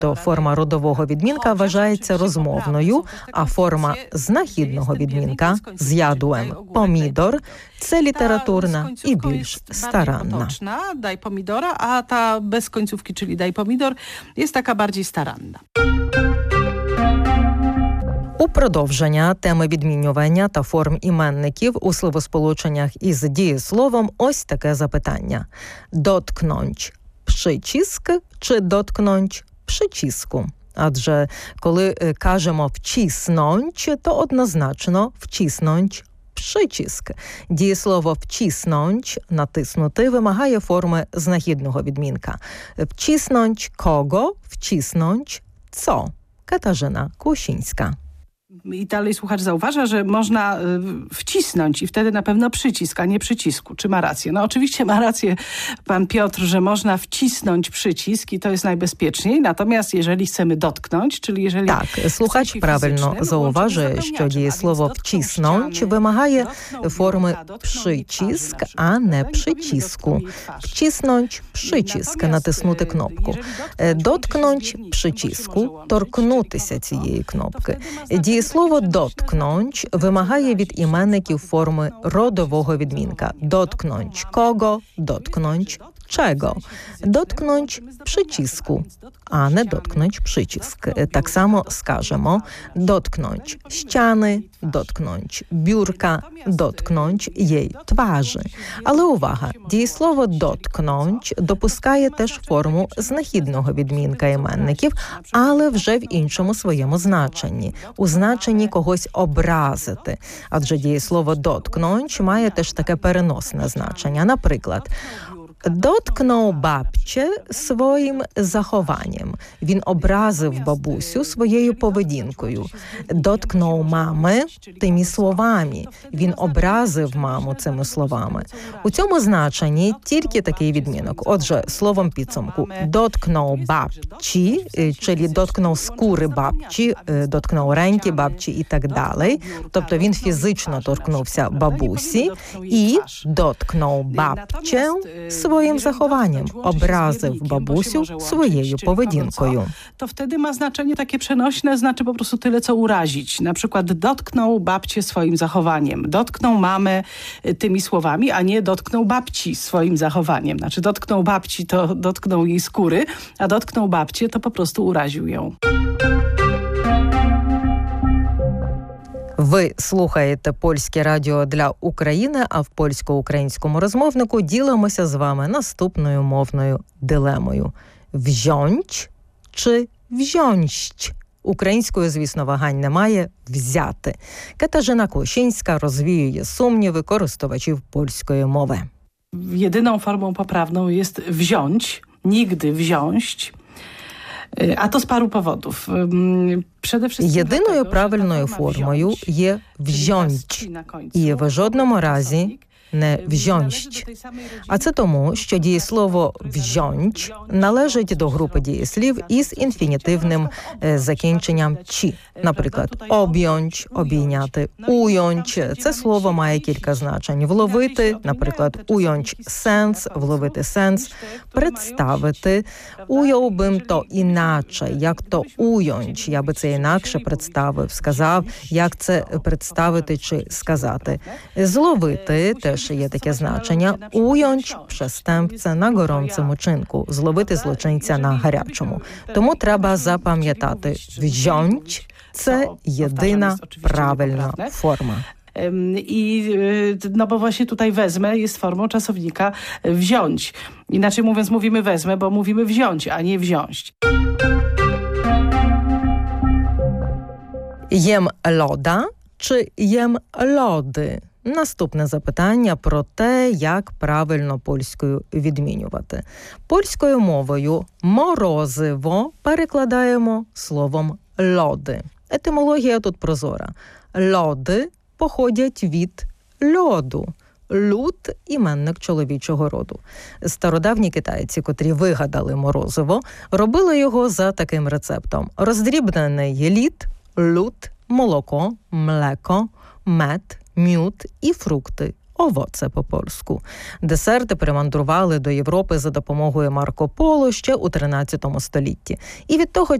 Тобто форма родового відмінка вважається розмовною, а форма знахідного відмінка з ядуем помідор – це літературна і більш старанна. Daj pomidora, a ta bez końcówki, czyli daj pomidor, jest taka bardziej staranna. У продовження теми відмінювання та форм іменників у словосполученнях із дієсловом ось таке запитання. Доткнąć przycisk чи доткнąć przycisku? Адже коли кажемо вчіснąć, то однозначно вчіснąć przycisk. Дієслово вчіснąć, натиснути, вимагає форми знахідного відмінка. Вчіснąć кого, вчіснąć co? Katarzyna Kłosińska. I dalej słuchacz zauważa, że można wcisnąć i wtedy na pewno przycisk, a nie przycisku. Czy ma rację? No oczywiście ma rację pan Piotr, że można wcisnąć przycisk i to jest najbezpieczniej. Natomiast jeżeli chcemy dotknąć, czyli jeżeli... Так, слухач правильно зауважує, що дієслово «вчіснąć» вимагає форми «przycisk», а не «przycisku». «Вчіснąć» – «przycisk», натиснути кнопку. «Доткнąć» – «przycisku», торкнутися цієї кнопки. Дієслово «доткнąć» вимагає від іменників форми родового відмінка. Доткнąć кого, доткнąć czego. Dotknąć przycisku, a nie dotknąć przycisk. Tak samo скажемо dotknąć ściany, dotknąć biurka, dotknąć jej twarzy. Але увага, дієслово dotknąć допускає теж форму знахідного відмінка іменників, але вже в іншому своєму значенні. У значенні когось образити. Адже дієслово dotknąć має теж таке переносне значення. Наприклад, доткнув бабче своїм захованням. Він образив бабусю своєю поведінкою. Доткнув мами тими словами. Він образив маму цими словами. У цьому значенні тільки такий відмінок. Отже, словом підсумку, доткнув бабчі, czyli доткнув скури бабчі, доткнув реньки бабчі і так далі. Тобто він фізично торкнувся бабусі і доткнув бабче swoim zachowaniem, obrazив бабусю своєю поведінкою. To wtedy ma znaczenie takie przenośne, znaczy po prostu tyle, co urazić. Na przykład dotknął babcię swoim zachowaniem, dotknął mamę tymi słowami, a nie dotknął babci swoim zachowaniem. Znaczy dotknął babci, to dotknął jej skóry, a dotknął babcię, to po prostu uraził ją. Ви слухаєте Польське радіо для України, а в польсько-українському розмовнику ділимося з вами наступною мовною дилемою. Wziąć чи wziąć? Українською, звісно, вагань немає – взяти. Katarzyna Kłosińska розвіює сумніви користувачів польської мови. Jedyną formą poprawną jest wziąć, nigdy wziąć. A to z paru powodów. Єдиною правильною формою є «взьонч» і в жодному разі не «взьонщ». А це тому, що дієслово «взьонч» належить до групи дієслів із інфінітивним закінченням «чи». Наприклад, «обjąć» – «обійняти», «уjąć» – це слово має кілька значень. «Вловити», наприклад, «уjąć сенс», «вловити сенс», «представити». Уяв би то іначе, як то «уjąć». Я би це інакше представив, сказав, як це представити чи сказати. «Зловити» теж є таке значення. «Уjąć» – «przestępcę на gorącym uczynku», «зловити злочинця на гарячому». Тому треба запам'ятати «wziąć» – це єдина правильна форма. I no bo właśnie tutaj wezmę jest formą czasownika wziąć. Inaczej mówiąc mówimy wezmę, bo mówimy wziąć, a nie wziąć. Jem loda чи jem lody? Наступне запитання про те, як правильно польською відмінювати. Польською мовою «морозиво» перекладаємо словом «лоди». Етимологія тут прозора. Лоди походять від льоду. Люд – іменник чоловічого роду. Стародавні китайці, котрі вигадали морозиво, робили його за таким рецептом. Роздрібнений лід, люд, молоко, млеко, мед, мід і фрукти. owoce po polsku. Десерти примандрували до Європи за допомогою Марко Поло ще у 13 столітті. І від того